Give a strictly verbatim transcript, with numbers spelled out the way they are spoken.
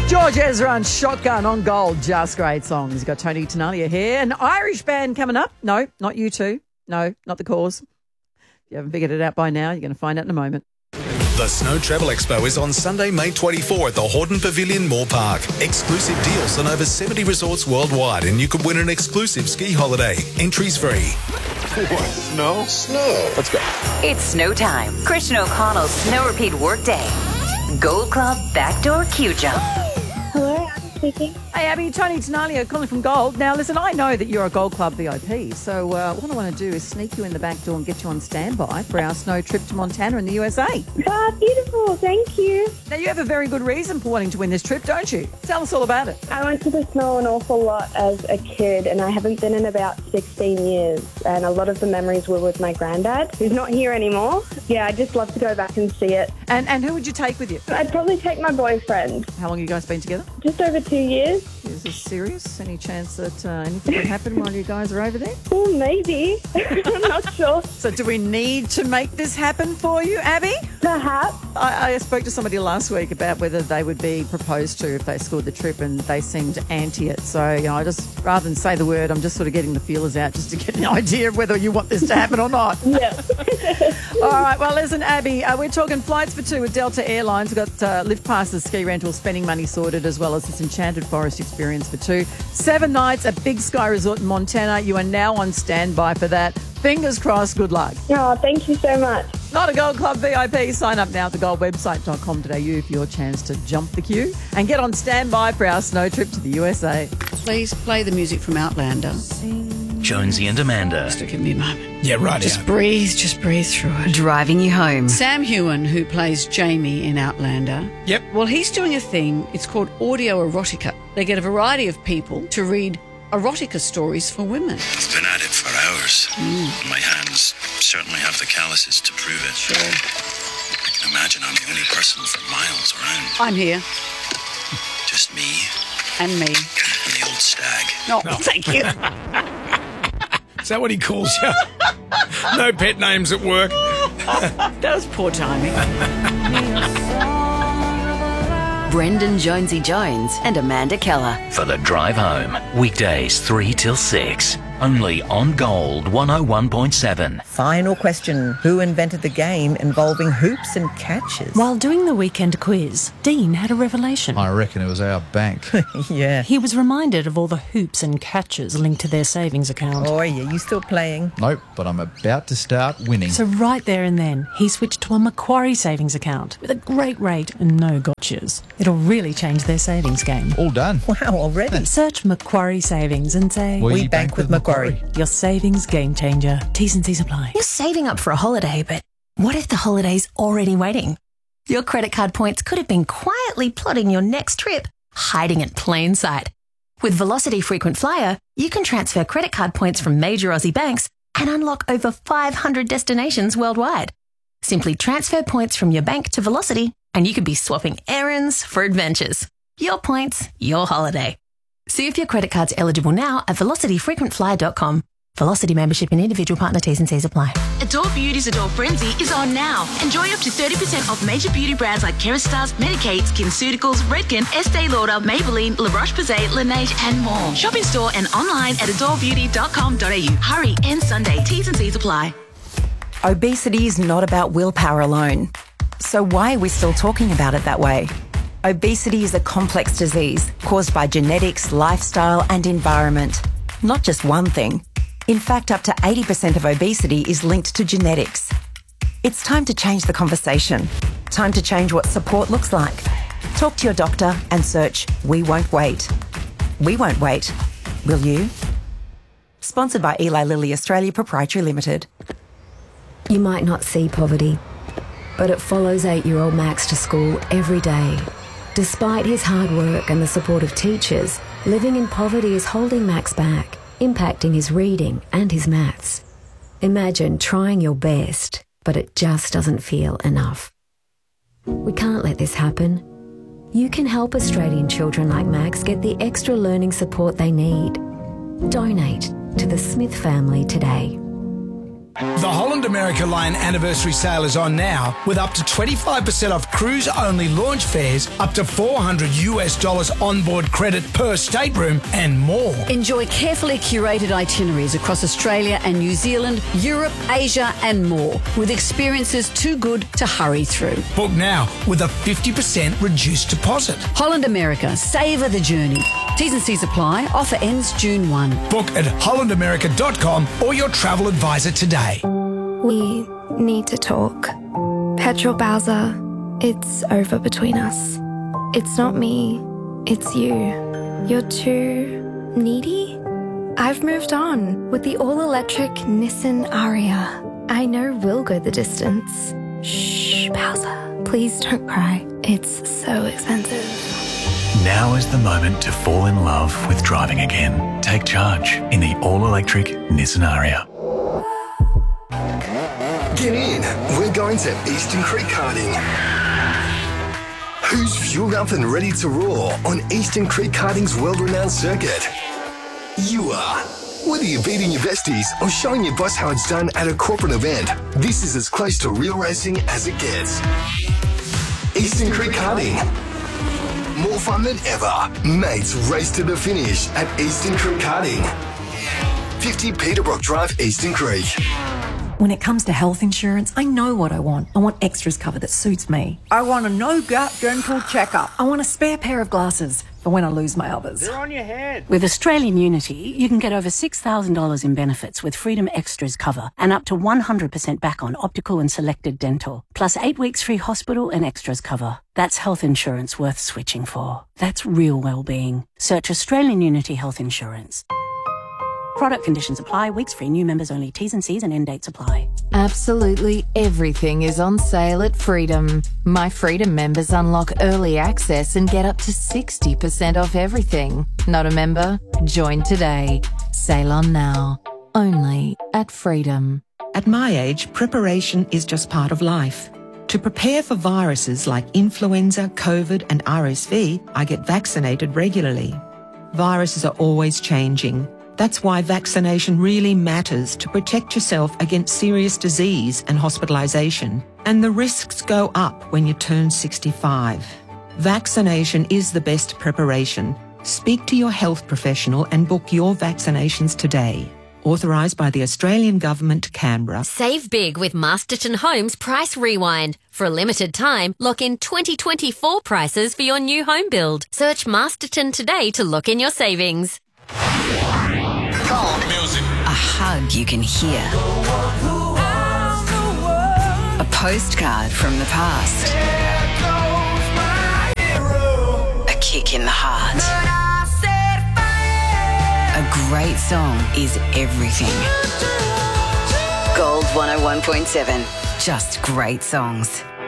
George Ezra and Shotgun on Gold. Just great songs. You've got Tony Tenalia here. An Irish band coming up. No, not you two. No, not The Cause. If you haven't figured it out by now, you're going to find out in a moment. The Snow Travel Expo is on Sunday, May twenty-fourth at the Horton Pavilion, Moore Park. Exclusive deals on over seventy resorts worldwide, and you could win an exclusive ski holiday. Entries free. What? Snow? Snow. Let's go. It's snow time. Christian O'Connell's Snow Repeat Workday. Gold Club Backdoor Q-Jump. Hello, I'm speaking. Hey, Abby, Tony Tenalia calling from Gold. Now, listen, I know that you're a Gold Club V I P, so uh, what I want to do is sneak you in the back door and get you on standby for our snow trip to Montana in the U S A. Ah, beautiful. Thank you. Now, you have a very good reason for wanting to win this trip, don't you? Tell us all about it. I went to the snow an awful lot as a kid, and I haven't been in about sixteen years, and a lot of the memories were with my granddad, who's not here anymore. Yeah, I'd just love to go back and see it. And and who would you take with you? I'd probably take my boyfriend. How long have you guys been together? Just over two years. Is this serious? Any chance that uh, anything could happen while you guys are over there? Oh, maybe. I'm not sure. So do we need to make this happen for you, Abby? Perhaps. I, I spoke to somebody last week about whether they would be proposed to if they scored the trip, and they seemed anti it. So, you know, I just, rather than say the word, I'm just sort of getting the feelers out just to get an idea of whether you want this to happen or not. Yeah. All right, well, listen, Abby, uh, we're talking flights for two with Delta Airlines. We've got uh, lift passes, ski rental, spending money sorted, as well as this enchanted forest experience for two. Seven nights at Big Sky Resort in Montana. You are now on standby for that. Fingers crossed, good luck. Oh, thank you so much. Not a Gold Club V I P. Sign up now at the gold website dot com dot a u for your chance to jump the queue and get on standby for our snow trip to the U S A. Please play the music from Outlander. Jonesy and Amanda. Just give me a moment. Yeah, right. Just yeah. breathe, just breathe through it. Driving you home. Sam Hewen, who plays Jamie in Outlander. Yep. Well, he's doing a thing, it's called Audio Erotica. They get a variety of people to read erotica stories for women. I've been at it for hours. Mm. My hands certainly have the calluses to prove it. Sure. I can imagine I'm the only person for miles around. I'm here. Just me. And me. And the old stag. No, no. Thank you. Is that what he calls you? No pet names at work. That was poor timing. Brendan Jonesy Jones and Amanda Keller. For the drive home. Weekdays three till six. Only on Gold one oh one point seven. Final question. Who invented the game involving hoops and catches? While doing the weekend quiz, Dean had a revelation. I reckon it was our bank. Yeah. He was reminded of all the hoops and catches linked to their savings account. Oh, yeah. You still playing? Nope, but I'm about to start winning. So right there and then, he switched to a Macquarie savings account with a great rate and no gotchas. It'll really change their savings game. All done. Wow, already? Search Macquarie Savings and say, We, we bank, bank with Macquarie. Macquarie. Your savings game changer. T's and C's apply. You're saving up for a holiday, but what if the holiday's already waiting? Your credit card points could have been quietly plotting your next trip, hiding in plain sight. With Velocity Frequent Flyer, you can transfer credit card points from major Aussie banks and unlock over five hundred destinations worldwide. Simply transfer points from your bank to Velocity and you could be swapping errands for adventures. Your points, your holiday. See if your credit card's eligible now at velocity frequent flyer dot com. Velocity membership and individual partner T's and C's apply. Adore Beauty's Adore Frenzy is on now. Enjoy up to thirty percent off major beauty brands like Kerastase, Medik8, SkinCeuticals, Redken, Estee Lauder, Maybelline, La Roche-Posay, Laneige and more. Shop in store and online at adore beauty dot com dot a u. Hurry, end Sunday. T's and C's apply. Obesity is not about willpower alone. So why are we still talking about it that way? Obesity is a complex disease caused by genetics, lifestyle and environment. Not just one thing. In fact, up to eighty percent of obesity is linked to genetics. It's time to change the conversation. Time to change what support looks like. Talk to your doctor and search We Won't Wait. We won't wait. Will you? Sponsored by Eli Lilly Australia Proprietary Limited. You might not see poverty, but it follows eight-year-old Max to school every day. Despite his hard work and the support of teachers, living in poverty is holding Max back, impacting his reading and his maths. Imagine trying your best, but it just doesn't feel enough. We can't let this happen. You can help Australian children like Max get the extra learning support they need. Donate to the Smith family today. The Holland America Line anniversary sale is on now with up to twenty-five percent off cruise-only launch fares, up to four hundred US dollars onboard credit per stateroom and more. Enjoy carefully curated itineraries across Australia and New Zealand, Europe, Asia and more, with experiences too good to hurry through. Book now with a fifty percent reduced deposit. Holland America, savour the journey. T's and C's apply. Offer ends June first. Book at holland america dot com or your travel advisor today. We need to talk. Petrol Bowser, it's over between us. It's not me, it's you. You're too needy? I've moved on with the all-electric Nissan Aria. I know we'll go the distance. Shh, Bowser, please don't cry. It's so expensive. Now is the moment to fall in love with driving again. Take charge in the all-electric Nissan Aria. Get in. We're going to Eastern Creek Karting. Who's fueled up and ready to roar on Eastern Creek Karting's world-renowned circuit? You are. Whether you're beating your besties or showing your boss how it's done at a corporate event, this is as close to real racing as it gets. Eastern Creek Karting. More fun than ever. Mates race to the finish at Eastern Creek Karting. fifty Peterbrook Drive, Eastern Creek. When it comes to health insurance, I know what I want. I want extras cover that suits me. I want a no-gap dental checkup. I want a spare pair of glasses for when I lose my others. They're on your head. With Australian Unity, you can get over six thousand dollars in benefits with Freedom Extras cover and up to one hundred percent back on optical and selected dental, plus eight weeks free hospital and extras cover. That's health insurance worth switching for. That's real well-being. Search Australian Unity Health Insurance. Product conditions apply. Weeks free. New members only. T's and C's and end dates apply. Absolutely everything is on sale at Freedom. My Freedom members unlock early access and get up to sixty percent off everything. Not a member? Join today. Sale on now. Only at Freedom. At my age, preparation is just part of life. To prepare for viruses like influenza, COVID and R S V, I get vaccinated regularly. Viruses are always changing. That's why vaccination really matters to protect yourself against serious disease and hospitalisation. And the risks go up when you turn sixty-five. Vaccination is the best preparation. Speak to your health professional and book your vaccinations today. Authorised by the Australian Government, Canberra. Save big with Masterton Homes Price Rewind. For a limited time, lock in twenty twenty-four prices for your new home build. Search Masterton today to lock in your savings. Gold music. A hug you can hear. A postcard from the past. A kick in the heart. A great song is everything. Gold one oh one point seven. Just great songs.